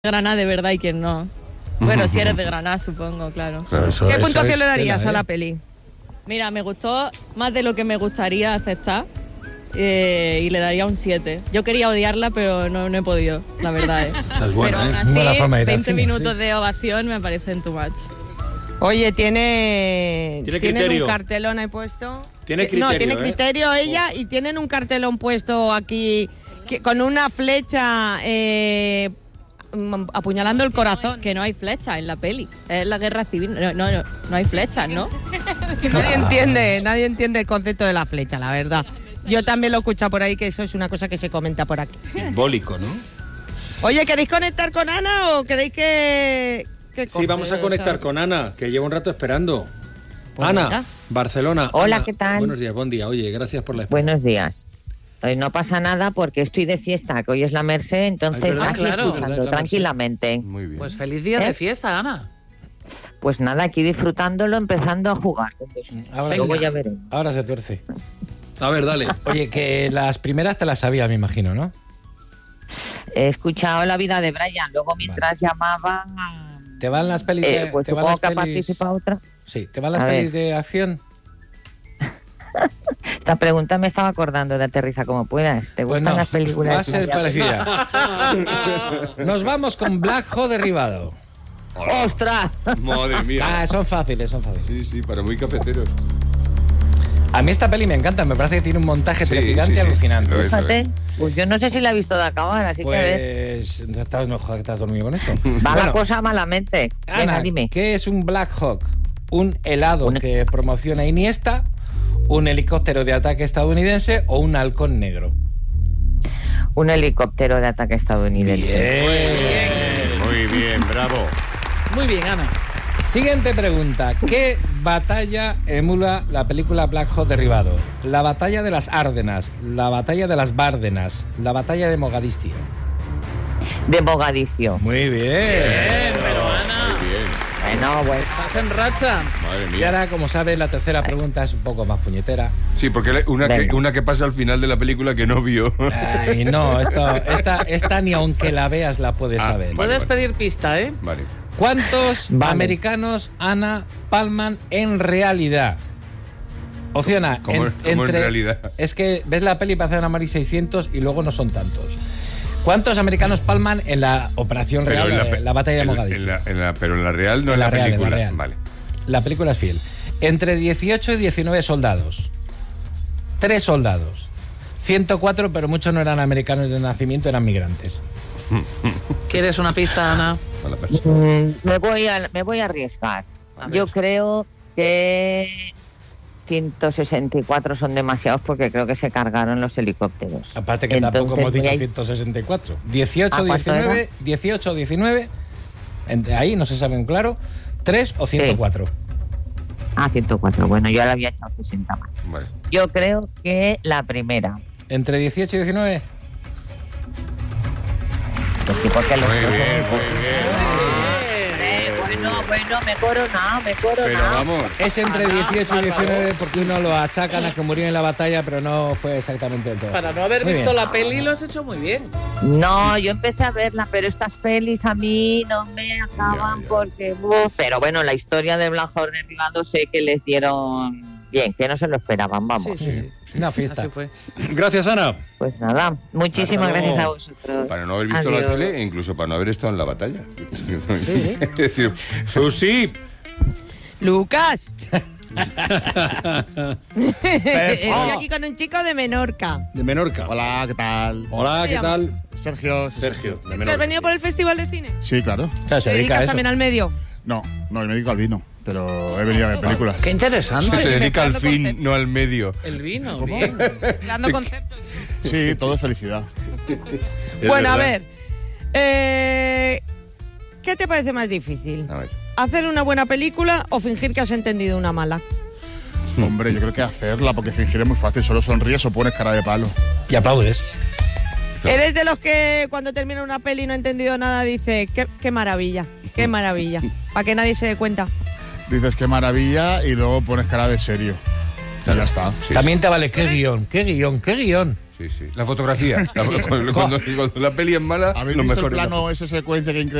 Granada de verdad y quién no. Bueno, si eres de Granada, supongo, claro. ¿Qué puntuación le darías a la peli? Mira, me gustó más de lo que me gustaría aceptar y le daría un 7. Yo quería odiarla, pero no he podido, la verdad. Esa es buena, pero aún así, 20 cine, minutos de ovación me parecen too much. Oye, tienen criterio. un cartelón ahí puesto. Tiene criterio, No, tiene criterio ella y tienen un cartelón puesto aquí con una flecha apuñalando el corazón. Que no hay flechas en la peli. Es la guerra civil. No hay flechas, ¿no? Nadie entiende el concepto de la flecha, la verdad. Yo también lo he escuchado por ahí, que eso es una cosa que se comenta por aquí. Simbólico, ¿no? Oye, ¿queréis conectar con Ana o queréis que Sí, vamos a conectar con Ana, que lleva un rato esperando. Pues Ana, venga. Barcelona. Hola, Ana, ¿qué tal? Buenos días, buen día. Oye, gracias por la espera. Buenos días. Hoy no pasa nada porque estoy de fiesta, que hoy es la Merced, entonces Es verdad, aquí claro. escuchando Es la Merced. tranquilamente. Muy bien. Pues feliz día de fiesta, Ana. Pues nada, aquí disfrutándolo, empezando a jugar. Ahora, Luego ya veremos. ahora se tuerce. A ver, dale. Oye, que las primeras te las sabías, me imagino, ¿no? He escuchado La vida de Brian, luego mientras llamaban... ¿Te van las pelis de pues te van supongo las que ha pelis... participado otra. Sí, ¿te van las A pelis ver. de acción? Esta pregunta me estaba acordando de Aterriza como puedas. ¿Te Pues gustan no, las películas? va a ser parecida. Nos vamos con Black Hawk Derribado. ¡Ostras! Madre mía. Son fáciles. Sí, para muy cafeteros. A mí esta peli me encanta, me parece que tiene un montaje Sí, trepidante sí, sí. alucinante. Lo es. Fíjate, pues yo no sé si la he visto de acabar, así que a ver. Pues estás, no, joder, estás dormido con esto. Va Bueno, la cosa malamente. Venga, Ana, dime. ¿qué es un Black Hawk? Un helado que promociona Iniesta, un helicóptero de ataque estadounidense o un halcón negro. Un helicóptero de ataque estadounidense. Muy bien, bravo. Muy bien, Ana. Siguiente pregunta. ¿Qué batalla emula la película Black Hawk Derribado? La batalla de las Árdenas, la batalla de las Bárdenas, la batalla de Mogadiscio. De Mogadiscio. Muy bien. Pero Ana, Muy bien. Bueno, pues. estás en racha. Madre Y mía. ahora, como sabes, la tercera pregunta es un poco más puñetera. Sí, porque Venga. una que pasa al final de la película que no vio. Ay, no, esta ni aunque la veas la puedes saber. Vale, Puedes vale. pedir pista, ¿eh? Vale. ¿Cuántos Vale. americanos, Ana, palman en realidad? Opción A. ¿Cómo en realidad? Es que ves la peli y parece una Mari 600 y luego no son tantos. ¿Cuántos americanos palman en la operación real, la batalla de Mogadiscio? Pero en la real, no En en la la real, en la película. real. Vale. La película es fiel. Entre 18 y 19 soldados. 3 soldados. 104, pero muchos no eran americanos de nacimiento, eran migrantes. ¿Quieres una pista, Ana? Mala persona. Me voy a arriesgar. Yo creo que 164 son demasiados porque creo que se cargaron los helicópteros. Aparte que tampoco hemos dicho voy a- 164. 18, ¿A cuánto 19, 18, 19. Ahí no se saben claro. 3 o 104. 104. Bueno, yo le había echado 60 más. Vale. Yo creo que la primera. Entre 18 y 19. Pues sí, porque los- Muy bien, muy bien. Bueno, me he coronado. Pero vamos. Es entre Ana, 18 y Bárbaro. 19 porque uno lo achacan a que murió en la batalla, pero no fue exactamente del todo. Para no haber Muy visto bien. la peli lo has hecho muy bien. No, yo empecé a verla, pero estas pelis a mí no me acaban Ya. porque... Pero bueno, la historia de Black Hawk Derribado sé que les dieron bien, que no se lo esperaban, vamos. Sí. Una fiesta. Así fue. Gracias, Ana. Pues nada, muchísimas Hasta luego. gracias a vosotros. Para no haber visto Adiós. la tele e incluso para no haber estado en la batalla. Sí. Es decir, Susi. ¡Lucas! Estoy aquí con un chico de Menorca. De Menorca. Hola, ¿qué tal? Hola, ¿qué ¿Cómo tal? Sergio. Sergio, de ¿Te has Menorca. venido por el Festival de Cine? Sí, claro. Claro, se ¿Te dedica a dedicas eso. también al medio? No, yo me dedico al vino, pero he venido a ver películas. Qué interesante. se dedica al Dando fin, conceptos. no al medio. El vino, bien. Dando conceptos. Sí, todo es felicidad. Es Bueno, a verdad. ver. ¿Qué te parece más difícil? A ver. ¿Hacer una buena película o fingir que has entendido una mala? Hombre, yo creo que hacerla, porque fingir es muy fácil. Solo sonríes o pones cara de palo. Y aplaudes. ¿Eres de los que cuando termina una peli y no ha entendido nada dice qué maravilla, qué maravilla? Para que nadie se dé cuenta. Dices qué maravilla y luego pones cara de serio. Y ya está. Sí, También te vale qué guión, qué guión, qué guión. sí, Sí. La fotografía. Cuando la peli es mala, ¿Habéis lo visto el mejor es la plano, esa secuencia que